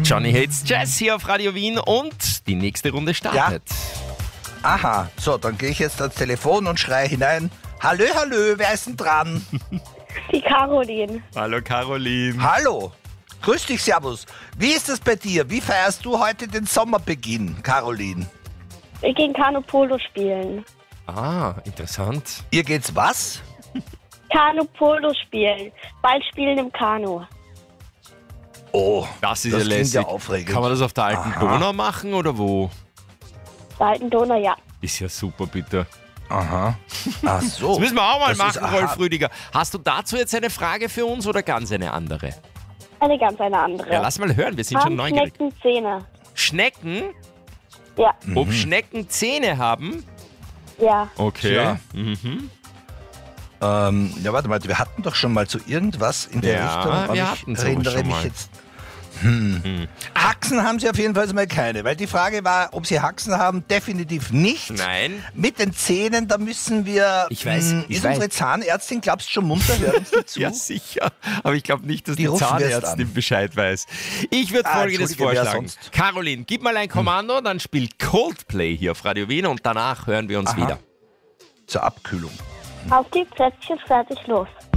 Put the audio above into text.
Johnny Hates Jazz hier auf Radio Wien und die nächste Runde startet. Aha, so, dann gehe ich jetzt ans Telefon und schreie hinein. Hallö, hallö, wer ist denn dran? Die Caroline. Hallo Caroline. Hallo, grüß dich, servus. Wie ist es bei dir? Wie feierst du heute den Sommerbeginn, Caroline? Wir gehen Kanu-Polo spielen. Ah, interessant. Ihr geht's was? Kanu-Polo spielen. Ball spielen im Kanu. Oh, Das ist das ja klingt lässig. ja aufregend. Kann man das auf der alten Donau machen oder wo? Der alten Donau, ja. Ist ja super, bitte. Aha. Ach so. Das müssen wir auch mal Das machen, ist- Rolf Rüdiger. Hast du dazu jetzt eine Frage für uns oder ganz eine andere? Eine andere. Ja, lass mal hören, wir sind schon Haben neugierig. Schnecken Zähne? Schnecken? Ja, Ob Schnecken Zähne haben? ja. Okay. Ja. Ja, warte mal, wir hatten doch schon mal so irgendwas in der Ja, Richtung. aber wir ich hatten sowas erinnere schon mich mal. jetzt. Haxen haben sie auf jeden Fall mal keine, weil die Frage war, ob sie Haxen haben, definitiv nicht. Nein. Mit den Zähnen, da müssen wir. Ich weiß, ich ist weiß. unsere Zahnärztin, glaubst du, schon munter? Hört uns die zu? Ja, sicher. Aber ich glaube nicht, dass Die die rufen wir erst Zahnärztin an. Bescheid weiß. Ich würde Folgendes Entschuldige, wer vorschlagen. sonst? Caroline, gib mal ein Kommando, dann spielt Coldplay hier auf Radio Wien und danach hören wir uns Aha. wieder. Zur Abkühlung. Auf die Plätzchen, fertig, los.